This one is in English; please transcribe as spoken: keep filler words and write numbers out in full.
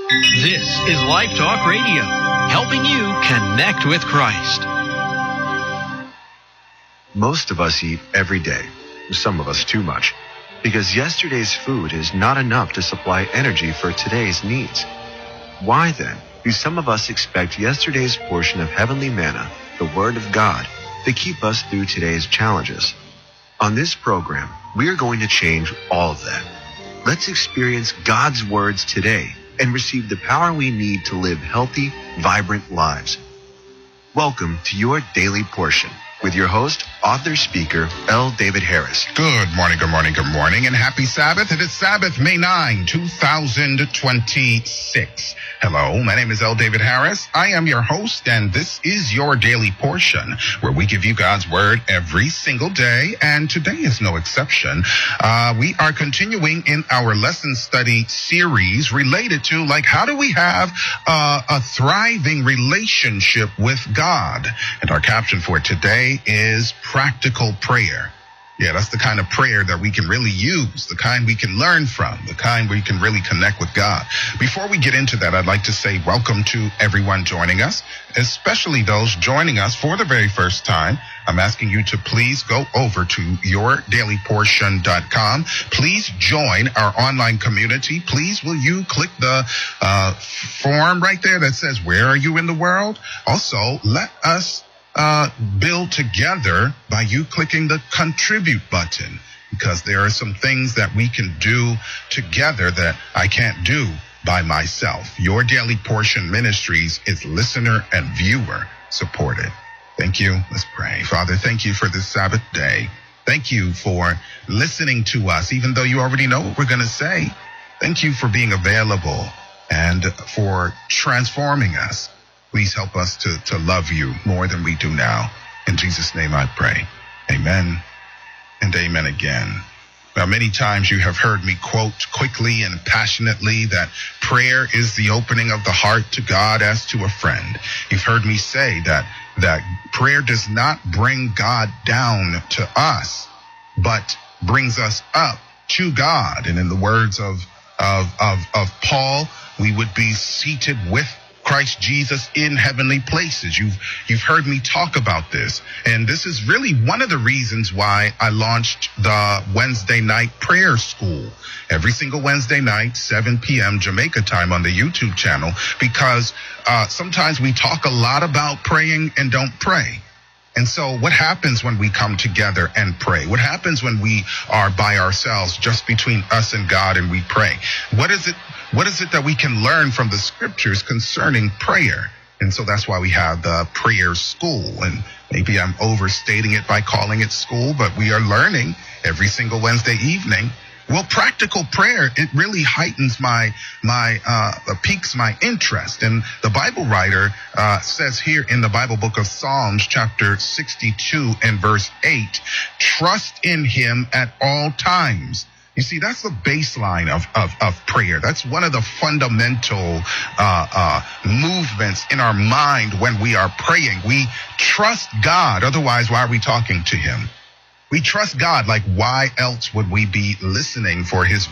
This is Life Talk Radio, helping you connect with Christ. Most of us eat every day, some of us too much, because yesterday's food is not enough to supply energy for today's needs. Why then do some of us expect yesterday's portion of heavenly manna, the Word of God, to keep us through today's challenges? On this program, we are going to change all of that. Let's experience God's words today and receive the power we need to live healthy, vibrant lives. Welcome to your daily portion with your host, author, speaker, L. David Harris. Good morning, good morning, good morning, and happy Sabbath. It is Sabbath, May ninth, two thousand twenty-six. Hello, my name is L. David Harris. I am your host, and this is your daily portion, where we give you God's Word every single day, and today is no exception. Uh, we are continuing in our lesson study series related to, like, how do we have uh, a thriving relationship with God? And our caption for today is practical prayer. Yeah, that's the kind of prayer that we can really use, the kind we can learn from, the kind we can really connect with God. Before we get into that, I'd like to say welcome to everyone joining us, especially those joining us for the very first time. I'm asking you to please go over to your daily portion dot com. Please join our online community. Please will you click the uh, form right there that says, where are you in the world? Also, let us Uh, build together by you clicking the contribute button, because there are some things that we can do together that I can't do by myself. Your Daily Portion Ministries is listener and viewer supported. Thank you. Let's pray. Father, thank you for this Sabbath day. Thank you for listening to us, even though you already know what we're going to say. Thank you for being available and for transforming us. Please help us to, to love you more than we do now. In Jesus' name I pray. Amen and amen again. Now, many times you have heard me quote quickly and passionately that prayer is the opening of the heart to God as to a friend. You've heard me say that, that prayer does not bring God down to us, but brings us up to God. And in the words of, of, of, of Paul, we would be seated with Christ Jesus in heavenly places. You've, you've heard me talk about this. And this is really one of the reasons why I launched the Wednesday night prayer school every single Wednesday night, seven p.m. Jamaica time on the YouTube channel, because uh, sometimes we talk a lot about praying and don't pray. And so what happens when we come together and pray? What happens when we are by ourselves, just between us and God, and we pray? What is it? What is it that we can learn from the scriptures concerning prayer? And so that's why we have the prayer school. And maybe I'm overstating it by calling it school, but we are learning every single Wednesday evening. Well, practical prayer, it really heightens my, my, uh, piques my interest. And the Bible writer, uh, says here in the Bible book of Psalms, chapter sixty-two and verse eight, trust in him at all times. You see, that's the baseline of, of, of prayer. That's one of the fundamental uh, uh, movements in our mind when we are praying. We trust God. Otherwise, why are we talking to him? We trust God. Like, why else would we be listening for his